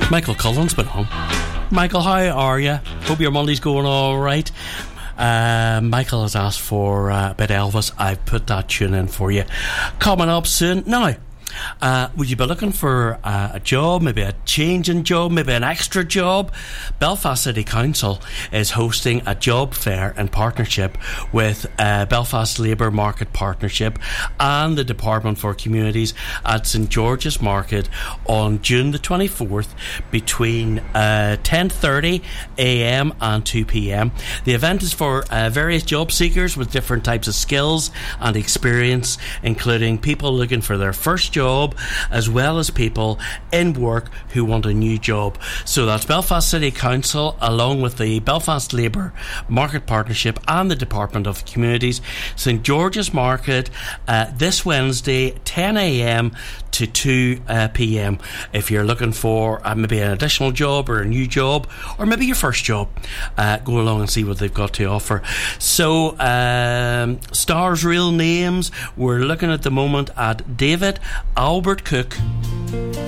Michael Cullen's been on. Michael, how are you? Hope your Monday's going all right. Michael has asked for a bit of Elvis. I've put that tune in for you. Coming up soon. Now, would you be looking for a job, maybe a changing job, maybe an extra job? Belfast City Council is hosting a job fair in partnership with Belfast Labour Market Partnership and the Department for Communities at St George's Market on June the 24th between 10:30am and 2pm. The event is for various job seekers with different types of skills and experience, including people looking for their first job, as well as people in work who want a new job. So that's Belfast City Council along with the Belfast Labour Market Partnership and the Department of Communities. St George's Market this Wednesday 10am to 2pm. If you're looking for maybe an additional job or a new job or maybe your first job, go along and see what they've got to offer. So stars' real names, we're looking at the moment at David Albert Cook,